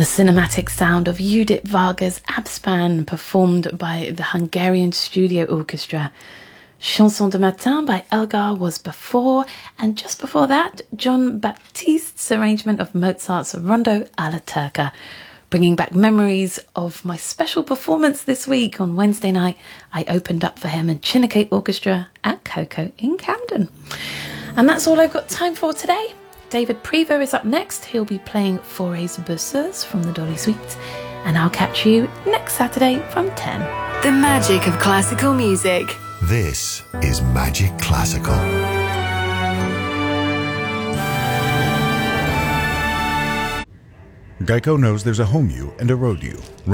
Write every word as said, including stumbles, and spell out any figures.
The cinematic sound of Judith Varga's Abspan, performed by the Hungarian Studio Orchestra. Chanson de Matin by Elgar was before, and just before that, John Baptiste's arrangement of Mozart's Rondo alla Turca, bringing back memories of my special performance this week. On Wednesday night, I opened up for him and Chineke Orchestra at Coco in Camden. And that's all I've got time for today. David Prevost is up next. He'll be playing Forêts Berceuses from the Dolly Suite, and I'll catch you next Saturday from ten. The magic of classical music. This is Magic Classical. Geico knows there's a home you and a road you.